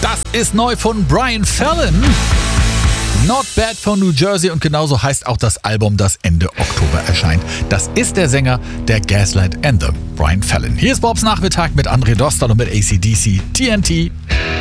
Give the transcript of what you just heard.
Das ist neu von Brian Fallon. Not Bad von New Jersey und genauso heißt auch das Album, das Ende Oktober erscheint. Das ist der Sänger der Gaslight Anthem, Brian Fallon. Hier ist Bobs Nachmittag mit André Dostal und mit AC/DC TNT.